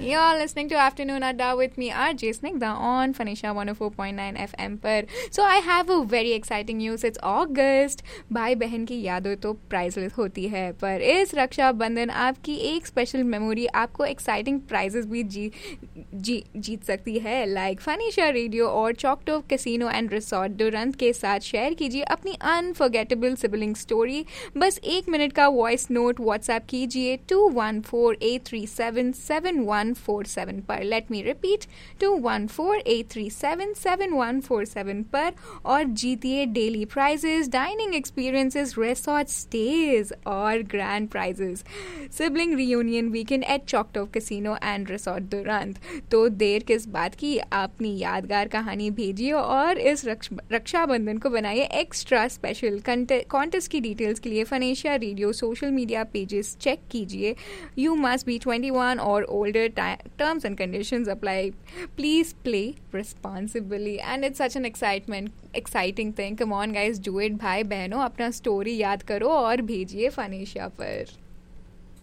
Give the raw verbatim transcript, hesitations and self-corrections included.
You're listening to Afternoon Adda with me, R J Snigdha on Phanisha one oh four point nine F M पर. So I have a very exciting news. It's August. भाई बहन की यादें तो priceless होती है, पर इस रक्षाबंधन आपकी एक स्पेशल मेमोरी आपको एक्साइटिंग प्राइजेस भी जी जी जीत सकती है. लाइक फनीशा रेडियो और चॉकटो कैसीनो एंड रिसोर्ट दुरंत के साथ शेयर कीजिए अपनी अनफॉरगेटेबल सिबलिंग स्टोरी. बस एक मिनट का वॉइस नोट व्हाट्सएप कीजिए to one four eight three seven seven one four seven पर. Let me repeat, to one four eight three seven seven one four seven पर और जीतिए daily prices, dining experiences, resort stage और grand prices. Sibling reunion weekend at चॉकटो casino and resort दुरंत. तो देर किस बात की, अपनी यादगार कहानी भेजिए और इस रक्ष, रक्षाबंधन को बनाइए एक्स्ट्रा स्पेशल. कॉन्टेस्ट की डिटेल्स के लिए फनेशिया radio social media pages check कीजिए. You must be twenty one और older. Terms and conditions apply. Please play responsibly. And it's such an excitement, exciting thing. Come on guys, do it. भाई बहनों, अपना story याद करो और भेजिए फनीशा पर.